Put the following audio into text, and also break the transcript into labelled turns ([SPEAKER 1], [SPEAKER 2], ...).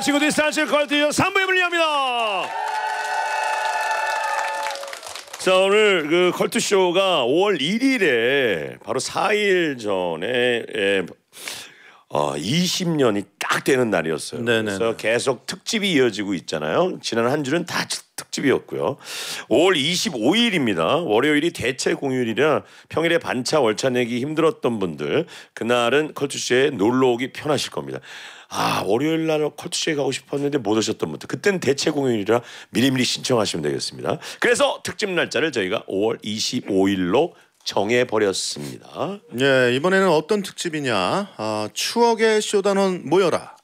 [SPEAKER 1] 안녕하세요 친구들. 사실 컬투쇼 3부의 문을 엽니다. 자, 오늘 그 컬투쇼가 5월 1일에 바로 4일 전에 20년이 딱 되는 날이었어요.
[SPEAKER 2] 네네네.
[SPEAKER 1] 그래서 계속 특집이 이어지고 있잖아요. 지난 한 주는 다 특집이었고요. 5월 25일입니다. 월요일이 대체 공휴일이라 평일에 반차 월차 내기 힘들었던 분들 그날은 컬투쇼에 놀러 오기 편하실 겁니다. 월요일 날 컬투쇼에 가고 싶었는데 못 오셨던 분들 그때는 대체 공휴일이라 미리미리 신청하시면 되겠습니다. 그래서 특집 날짜를 저희가 5월 25일로 정해버렸습니다.
[SPEAKER 2] 예, 이번에는 어떤 특집이냐? 추억의 쇼단원 모여라.